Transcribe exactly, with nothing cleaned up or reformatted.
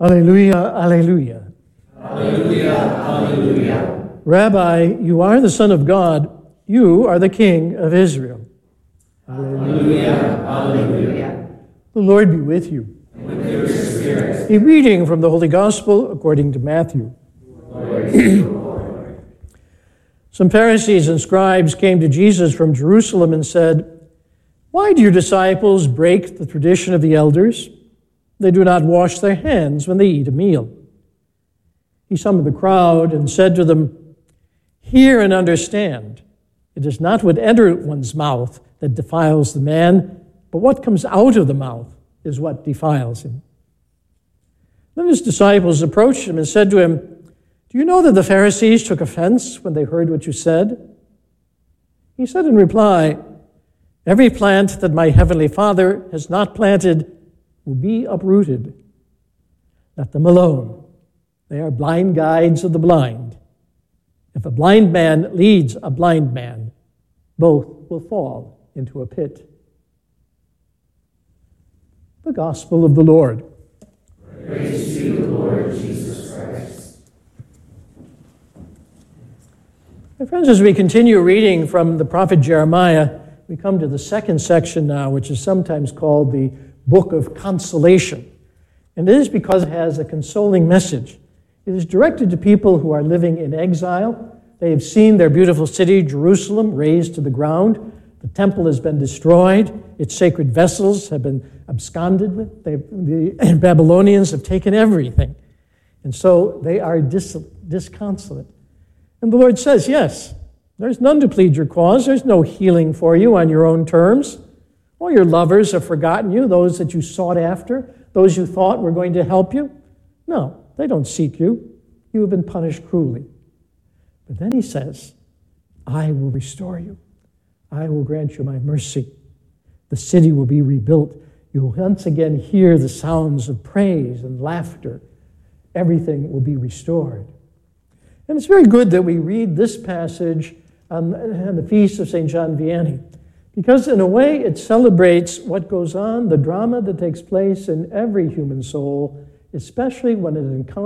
Alleluia, alleluia. Alleluia, alleluia. Rabbi, you are the Son of God. You are the King of Israel. Alleluia, alleluia. The Lord be with you. And with your spirit. A reading from the Holy Gospel according to Matthew. Glory to you, Lord. Some Pharisees and scribes came to Jesus from Jerusalem and said, "Why do your disciples break the tradition of the elders? They do not wash their hands when they eat a meal." He summoned the crowd and said to them, "Hear and understand. It is not what enters one's mouth that defiles the man, but what comes out of the mouth is what defiles him." Then his disciples approached him and said to him, "Do you know that the Pharisees took offense when they heard what you said?" He said in reply, "Every plant that my heavenly Father has not planted will be uprooted. Let them alone. They are blind guides of the blind. If a blind man leads a blind man, both will fall into a pit." The Gospel of the Lord. Praise to you, Lord Jesus Christ. My friends, as we continue reading from the prophet Jeremiah, we come to the second section now, which is sometimes called the Book of Consolation. And it is because it has a consoling message. It is directed to people who are living in exile. They have seen their beautiful city, Jerusalem, razed to the ground. The temple has been destroyed. Its sacred vessels have been absconded with. They, the Babylonians have taken everything. And so they are dis, disconsolate. And the Lord says, yes, there's none to plead your cause. There's no healing for you on your own terms. All your lovers have forgotten you, those that you sought after, those you thought were going to help you. No, they don't seek you. You have been punished cruelly. But then he says, I will restore you. I will grant you my mercy. The city will be rebuilt. You will once again hear the sounds of praise and laughter. Everything will be restored. And it's very good that we read this passage on, on the feast of Saint John Vianney, because in a way it celebrates what goes on, the drama that takes place in every human soul, especially when it encounters